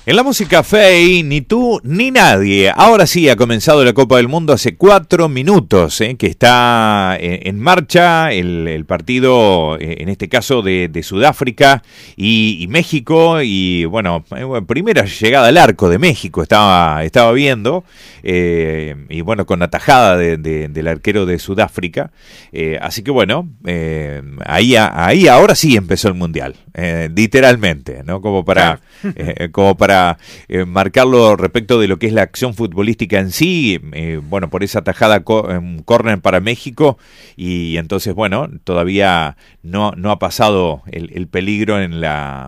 En la música Fey, ni tú ni nadie. Ahora sí, ha comenzado la Copa del Mundo hace 4 minutos, que está en marcha el partido, en este caso de Sudáfrica y México. Y bueno, primera llegada al arco de México estaba viendo, y bueno, con la tajada del arquero de Sudáfrica. Así que bueno, ahí ahora sí empezó el Mundial, literalmente, ¿no? Como para marcarlo respecto de lo que es la acción futbolística en sí, bueno, por esa tajada córner para México, y entonces, bueno, todavía no ha pasado el peligro en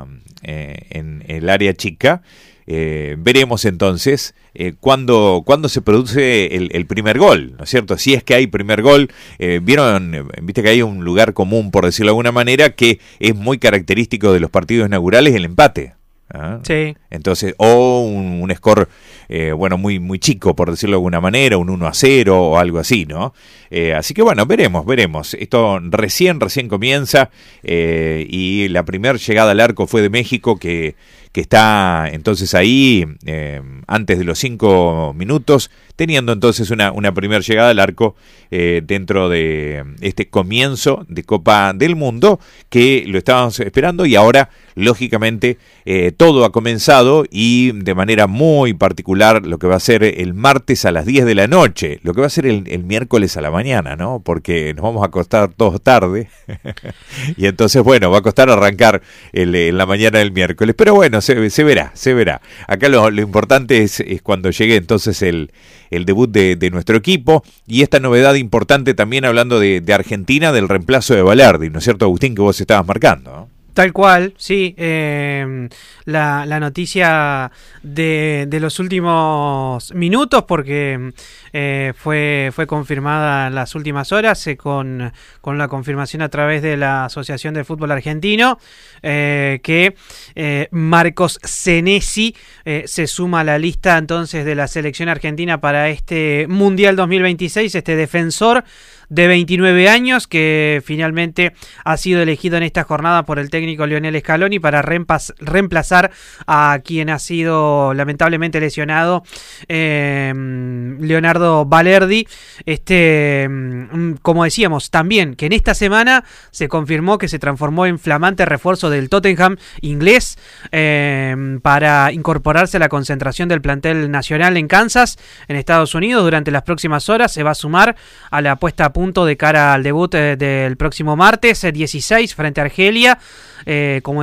el área chica. Veremos entonces cuándo se produce el primer gol, ¿no es cierto? Si es que hay primer gol. Viste que hay un lugar común, por decirlo de alguna manera, que es muy característico de los partidos inaugurales, el empate. ¿Ah? Sí. Entonces, o un score bueno, muy chico, por decirlo de alguna manera, un 1-0 o algo así, ¿no? Así que bueno, veremos. Esto recién comienza, y la primera llegada al arco fue de México, que está entonces ahí antes de los 5 minutos, teniendo entonces una primera llegada al arco dentro de este comienzo de Copa del Mundo, que lo estábamos esperando, y ahora, lógicamente, todo ha comenzado, y de manera muy particular lo que va a ser el martes a las 10 de la noche, lo que va a ser el miércoles a la mañana, ¿no? Porque nos vamos a acostar todos tarde, y entonces, bueno, va a costar arrancar en la mañana del miércoles, pero bueno, se verá. Acá lo importante es cuando llegue entonces el debut de nuestro equipo, y esta novedad importante también, hablando de Argentina, del reemplazo de Balerdi, ¿no es cierto, Agustín, que vos estabas marcando, ¿no? Tal cual, sí. La noticia de los últimos minutos, porque fue confirmada en las últimas horas, con la confirmación a través de la Asociación del Fútbol Argentino, que Marcos Senesi se suma a la lista entonces de la selección argentina para este Mundial 2026, este defensor de 29 años, que finalmente ha sido elegido en esta jornada por el técnico Lionel Scaloni para reemplazar a quien ha sido lamentablemente lesionado, Leonardo Balerdi. Como decíamos también, que en esta semana se confirmó que se transformó en flamante refuerzo del Tottenham inglés, para incorporarse a la concentración del plantel nacional en Kansas, en Estados Unidos. Durante las próximas horas se va a sumar a la puesta a punto de cara al debut del próximo martes 16 frente a Argelia. Como